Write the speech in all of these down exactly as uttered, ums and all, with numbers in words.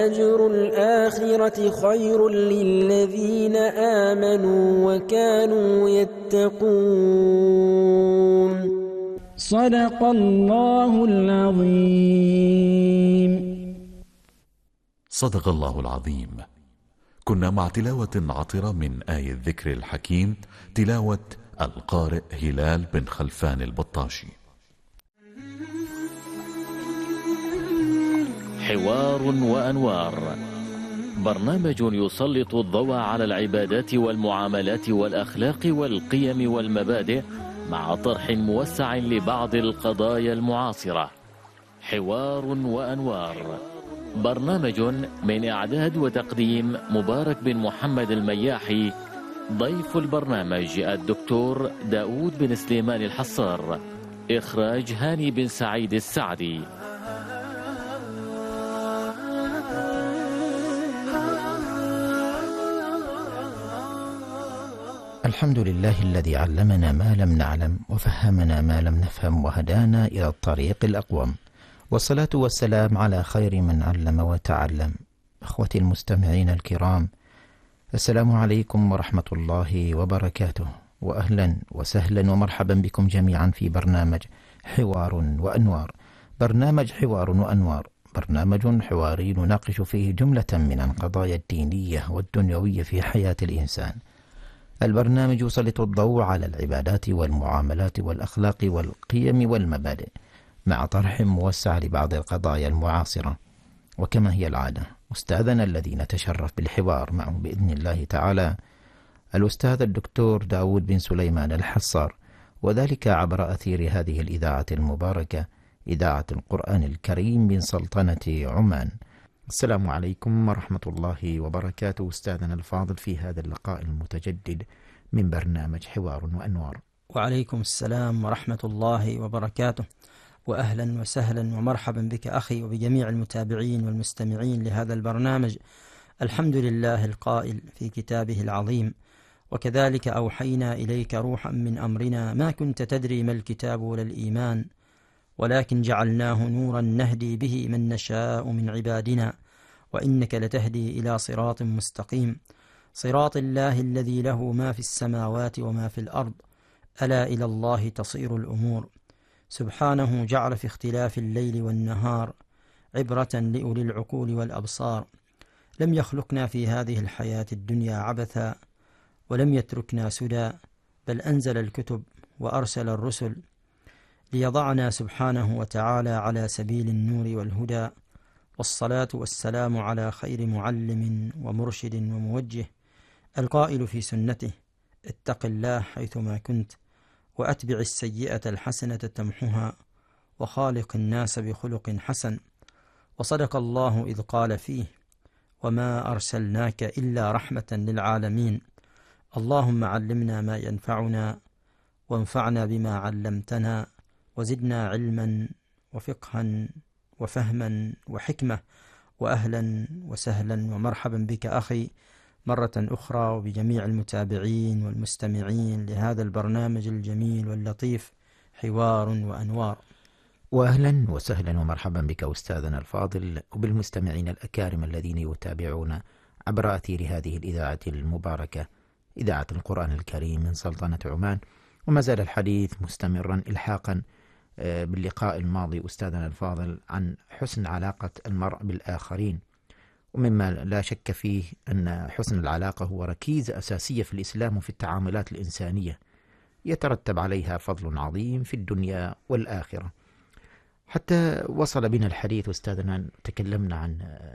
أجر الآخرة خير للذين آمنوا وكانوا يتقون. صدق الله العظيم. صدق الله العظيم. كنا مع تلاوة عطرة من آية الذكر الحكيم، تلاوة القارئ هلال بن خلفان البطاشي. حوار وأنوار، برنامج يسلط الضوء على العبادات والمعاملات والأخلاق والقيم والمبادئ مع طرح موسع لبعض القضايا المعاصرة. حوار وأنوار، برنامج من إعداد وتقديم مبارك بن محمد المياحي. ضيف البرنامج الدكتور داود بن سليمان الحصار. إخراج هاني بن سعيد السعدي. الحمد لله الذي علمنا ما لم نعلم وفهمنا ما لم نفهم وهدانا إلى الطريق الأقوم، والصلاة والسلام على خير من علم وتعلم. أخوتي المستمعين الكرام، السلام عليكم ورحمة الله وبركاته، وأهلا وسهلا ومرحبا بكم جميعا في برنامج حوار وأنوار. برنامج حوار وأنوار برنامج حواري نناقش فيه جملة من القضايا الدينية والدنيوية في حياة الإنسان. البرنامج يسلط الضوء على العبادات والمعاملات والأخلاق والقيم والمبادئ مع طرح موسع لبعض القضايا المعاصرة. وكما هي العادة، أستاذنا الذي نتشرف بالحوار معه بإذن الله تعالى الأستاذ الدكتور داود بن سليمان الحصار، وذلك عبر أثير هذه الإذاعة المباركة، إذاعة القرآن الكريم من سلطنة عمان. السلام عليكم ورحمة الله وبركاته أستاذنا الفاضل في هذا اللقاء المتجدد من برنامج حوار وأنوار. وعليكم السلام ورحمة الله وبركاته، وأهلا وسهلا ومرحبا بك أخي وبجميع المتابعين والمستمعين لهذا البرنامج. الحمد لله القائل في كتابه العظيم: وكذلك أوحينا إليك روحا من أمرنا ما كنت تدري ما الكتاب ولا الإيمان ولكن جعلناه نورا نهدي به من نشاء من عبادنا وإنك لتهدي إلى صراط مستقيم، صراط الله الذي له ما في السماوات وما في الأرض، ألا إلى الله تصير الأمور. سبحانه جعل في اختلاف الليل والنهار عبرة لأولي العقول والأبصار. لم يخلقنا في هذه الحياة الدنيا عبثا ولم يتركنا سدى، بل أنزل الكتب وأرسل الرسل ليضعنا سبحانه وتعالى على سبيل النور والهدى. والصلاة والسلام على خير معلم ومرشد وموجه، القائل في سنته: اتق الله حيثما كنت وأتبع السيئة الحسنة تمحها وخالق الناس بخلق حسن. وصدق الله إذ قال فيه: وما أرسلناك إلا رحمة للعالمين. اللهم علمنا ما ينفعنا وانفعنا بما علمتنا وزدنا علما وفقها وفهما وحكمة. وأهلا وسهلا ومرحبا بك أخي مرة أخرى وبجميع المتابعين والمستمعين لهذا البرنامج الجميل واللطيف حوار وأنوار. وأهلا وسهلا ومرحبا بك أستاذنا الفاضل وبالمستمعين الأكارم الذين يتابعون عبر أثير هذه الإذاعة المباركة، إذاعة القرآن الكريم من سلطنة عمان. وما زال الحديث مستمرا إلحاقا باللقاء الماضي أستاذنا الفاضل عن حسن علاقة المرء بالآخرين، ومما لا شك فيه أن حسن العلاقة هو ركيزة أساسية في الإسلام وفي التعاملات الإنسانية، يترتب عليها فضل عظيم في الدنيا والآخرة. حتى وصل بنا الحديث أستاذنا، تكلمنا عن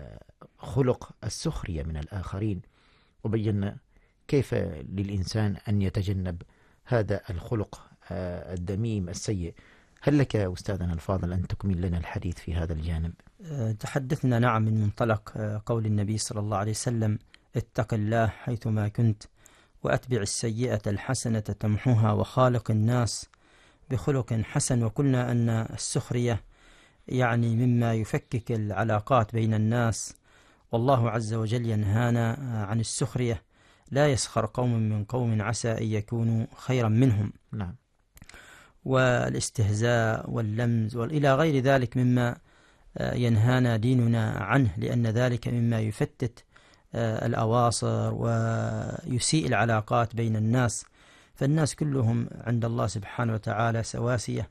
خلق السخرية من الآخرين، وبينا كيف للإنسان أن يتجنب هذا الخلق الذميم السيء. هل لك أستاذنا الفاضل أن تكمل لنا الحديث في هذا الجانب؟ تحدثنا نعم من منطلق قول النبي صلى الله عليه وسلم: اتق الله حيثما كنت وأتبع السيئة الحسنة تمحها وخالق الناس بخلق حسن. وقلنا أن السخرية يعني مما يفكك العلاقات بين الناس، والله عز وجل ينهانا عن السخرية: لا يسخر قوم من قوم عسى أن يكونوا خيرا منهم. نعم. والاستهزاء واللمز وإلى غير ذلك مما ينهانا ديننا عنه، لأن ذلك مما يفتت الأواصر ويسيء العلاقات بين الناس. فالناس كلهم عند الله سبحانه وتعالى سواسية،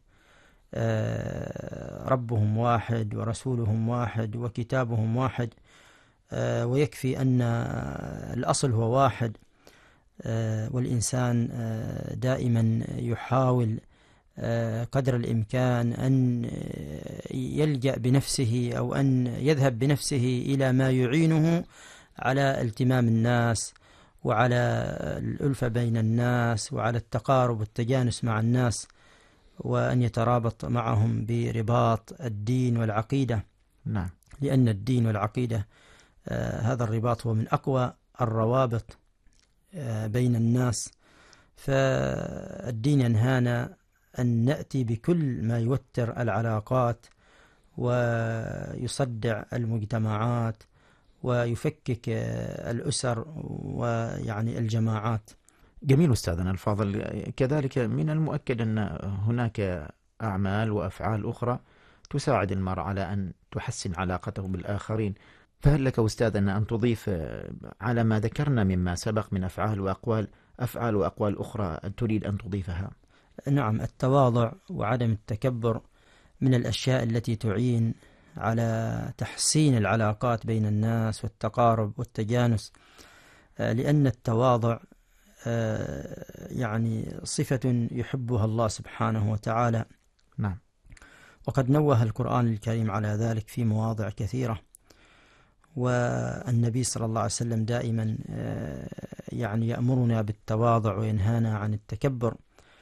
ربهم واحد ورسولهم واحد وكتابهم واحد، ويكفي أن الأصل هو واحد. والإنسان دائما يحاول قدر الإمكان أن يلجأ بنفسه أو أن يذهب بنفسه إلى ما يعينه على التمام الناس وعلى الألفة بين الناس وعلى التقارب والتجانس مع الناس، وأن يترابط معهم برباط الدين والعقيدة. نعم. لأن الدين والعقيدة آه هذا الرباط هو من أقوى الروابط آه بين الناس. فالدين ينهانا أن نأتي بكل ما يوتر العلاقات ويصدع المجتمعات ويفكك آه الأسر ويعني الجماعات. جميل أستاذنا الفاضل. كذلك من المؤكد أن هناك أعمال وأفعال أخرى تساعد المرء على أن تحسن علاقته بالآخرين، فهل لك أستاذنا أن تضيف على ما ذكرنا مما سبق من أفعال وأقوال أفعال وأقوال أخرى تريد أن تضيفها؟ نعم، التواضع وعدم التكبر من الأشياء التي تعين على تحسين العلاقات بين الناس والتقارب والتجانس، لأن التواضع يعني صفة يحبها الله سبحانه وتعالى. نعم. وقد نوه القرآن الكريم على ذلك في مواضع كثيرة، والنبي صلى الله عليه وسلم دائما يعني يأمرنا بالتواضع وينهانا عن التكبر.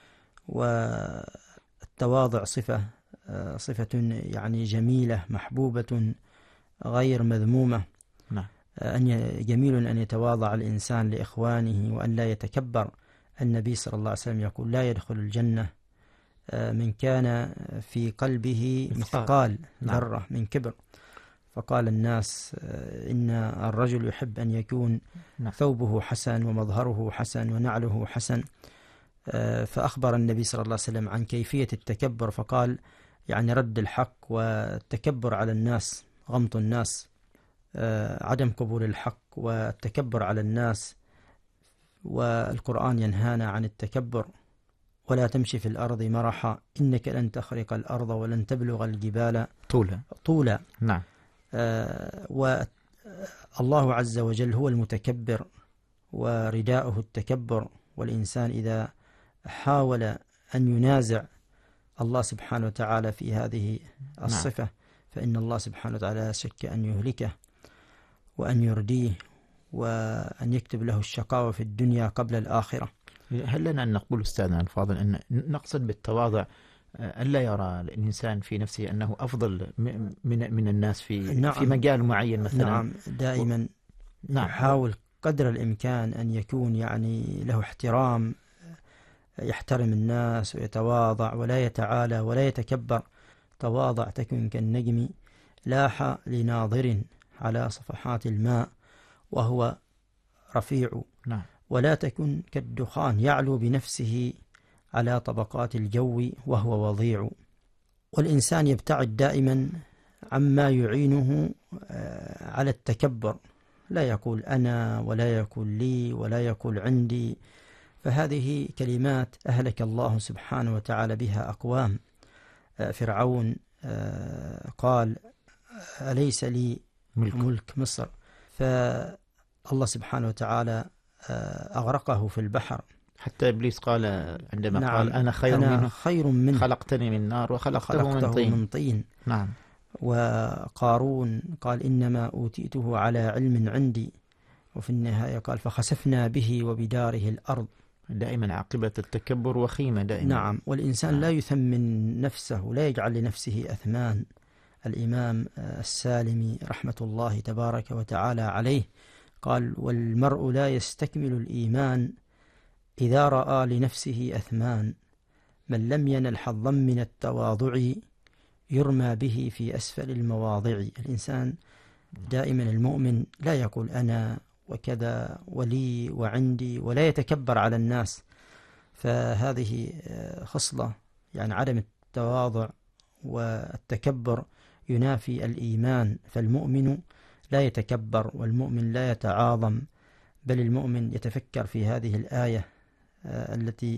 والتواضع صفة صفة يعني جميلة محبوبة غير مذمومة. نعم. أن جميل أن يتواضع الإنسان لإخوانه وأن لا يتكبر. النبي صلى الله عليه وسلم يقول: لا يدخل الجنة من كان في قلبه مثقال ذرة من كبر. فقال الناس: إن الرجل يحب أن يكون ثوبه حسن ومظهره حسن ونعله حسن. فأخبر النبي صلى الله عليه وسلم عن كيفية التكبر، فقال: يعني رد الحق والتكبر على الناس، غمط الناس، عدم قبول الحق والتكبر على الناس. والقرآن ينهانا عن التكبر: ولا تمشي في الأرض مرحا إنك لن تخرق الأرض ولن تبلغ الجبال طولا طولا. نعم. آه والله عز وجل هو المتكبر ورداؤه التكبر. والإنسان إذا حاول أن ينازع الله سبحانه وتعالى في هذه الصفة، نعم، فإن الله سبحانه وتعالى لا شك أن يهلكه وأن يرديه وأن يكتب له الشقاوة في الدنيا قبل الآخرة. هل لنا أن نقول أستاذنا الفاضل أن نقصد بالتواضع ألا يرى الإنسان في نفسه أنه أفضل من من الناس في نعم. في مجال معين مثلا؟ نعم، دائما و... نعم. يحاول قدر الإمكان أن يكون يعني له احترام، يحترم الناس ويتواضع ولا يتعالى ولا يتكبر. تواضع تكن كالنجم لاح لناظر على صفحات الماء وهو رفيع. نعم. ولا تكن كالدخان يعلو بنفسه على طبقات الجو وهو وضيع. والإنسان يبتعد دائما عما يعينه على التكبر، لا يقول أنا ولا يقول لي ولا يقول عندي، فهذه كلمات أهلك الله سبحانه وتعالى بها أقوام. فرعون قال: أليس لي ملك, ملك مصر؟ فالله سبحانه وتعالى أغرقه في البحر. حتى إبليس قال عندما نعم، قال أنا خير أنا منه خير منه خلقتني من نار وخلقته من طين. من طين. نعم. وقارون قال: إنما أوتيته على علم عندي. وفي النهاية قال: فخسفنا به وبداره الأرض. دائما عاقبة التكبر وخيمة دائما. نعم. والإنسان نعم. لا يثمن نفسه ولا يجعل لنفسه أثمان. الإمام السالمي رحمة الله تبارك وتعالى عليه قال: والمرء لا يستكمل الإيمان إذا رأى لنفسه أثمان، من لم ينل حظا من التواضع يرمى به في أسفل المواضع. الإنسان دائما المؤمن لا يقول أنا وكذا ولي وعندي ولا يتكبر على الناس. فهذه خصلة يعني عدم التواضع والتكبر ينافي الإيمان. فالمؤمن لا يتكبر والمؤمن لا يتعاظم، بل المؤمن يتفكر في هذه الآية التي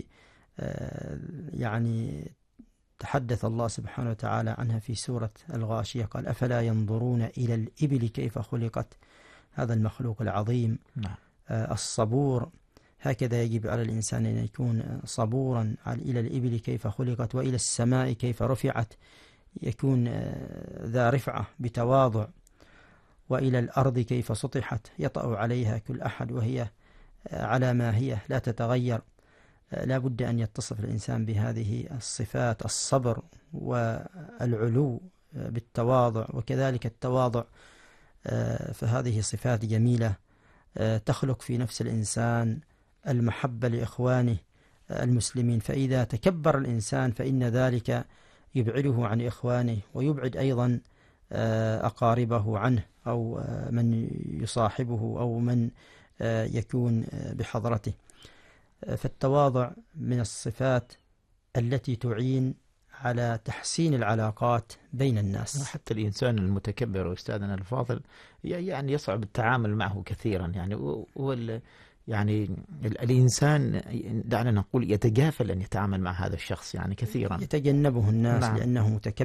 يعني تحدث الله سبحانه وتعالى عنها في سورة الغاشية، قال أفلا ينظرون إلى الإبل كيف خلقت، هذا المخلوق العظيم. نعم. الصبور، هكذا يجب على الإنسان أن يكون صبورا إلى الإبل كيف خلقت، وإلى السماء كيف رفعت، يكون ذا رفعة بتواضع، وإلى الأرض كيف سطحت يطأ عليها كل أحد وهي على ما هي لا تتغير. لا بد أن يتصف الإنسان بهذه الصفات، الصبر والعلو بالتواضع، وكذلك التواضع، فهذه صفات جميلة تخلق في نفس الإنسان المحبة لإخوانه المسلمين. فإذا تكبر الإنسان فإن ذلك يبعده عن إخوانه، ويبعد أيضا أقاربه عنه، أو من يصاحبه، أو من يكون بحضرته. فالتواضع من الصفات التي تعين على تحسين العلاقات بين الناس. حتى الإنسان المتكبر أستاذنا الفاضل يعني يصعب التعامل معه كثيرا، يعني هو يعني الإنسان دعنا نقول يتجافل أن يتعامل مع هذا الشخص يعني كثيرا، يتجنبه الناس. نعم. لأنه متكبر.